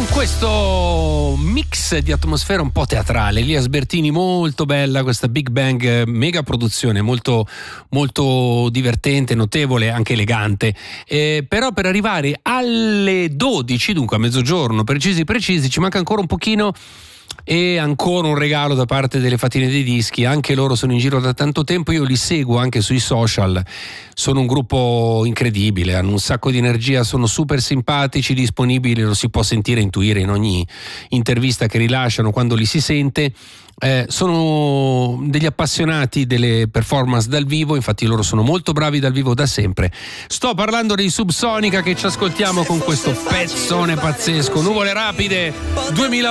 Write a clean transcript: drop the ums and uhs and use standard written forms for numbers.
con questo mix di atmosfera un po' teatrale. Elias Bertini, molto bella questa Big Bang, mega produzione, molto, molto divertente, notevole, anche elegante. Però per arrivare alle 12, dunque a mezzogiorno, precisi, ci manca ancora un pochino. E ancora un regalo da parte delle Fatine dei Dischi, anche loro sono in giro da tanto tempo, io li seguo anche sui social, sono un gruppo incredibile, hanno un sacco di energia, sono super simpatici, disponibili, lo si può sentire e intuire in ogni intervista che rilasciano quando li si sente. Sono degli appassionati delle performance dal vivo, infatti loro sono molto bravi dal vivo da sempre. Sto parlando dei Subsonica che ci ascoltiamo con questo pezzone pazzesco, Nuvole Rapide 2008.